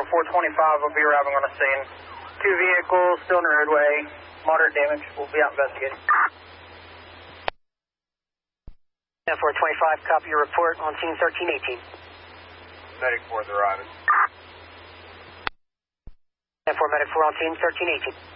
425 will be arriving on the scene. 2 vehicles still in the roadway, moderate damage. We'll be out investigating. 425, copy your report on scene 1318. Medic 4 is arriving. 4 Medic 4 on scene 1318.